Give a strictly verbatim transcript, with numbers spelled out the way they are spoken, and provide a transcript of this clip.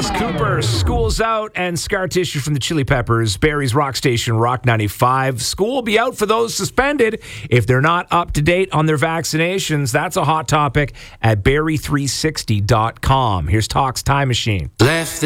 Alice Cooper, School's Out, and Scar Tissue from the Chili Peppers, Barrie's Rock Station, Rock ninety-five. School will be out for those suspended if they're not up to date on their vaccinations. That's a hot topic at barrie three sixty dot com. Here's Talk's Time Machine. Left